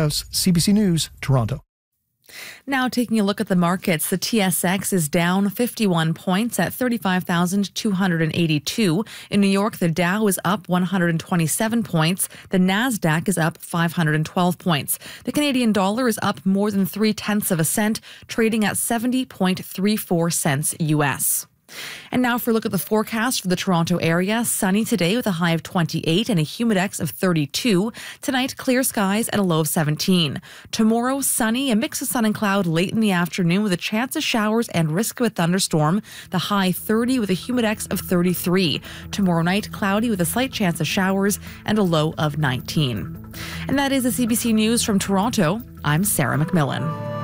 Strauss, CBC News, Toronto. Now taking a look at the markets, the TSX is down 51 points at 35,282. In New York, the Dow is up 127 points. The Nasdaq is up 512 points. The Canadian dollar is up more than 0.3 cents, trading at 70.34 cents US. And now for a look at the forecast for the Toronto area. Sunny today with a high of 28 and a humidex of 32. Tonight, clear skies and a low of 17. Tomorrow, sunny, a mix of sun and cloud late in the afternoon with a chance of showers and risk of a thunderstorm. The high 30 with a humidex of 33. Tomorrow night, cloudy with a slight chance of showers and a low of 19. And that is the CBC News from Toronto. I'm Sarah McMillan.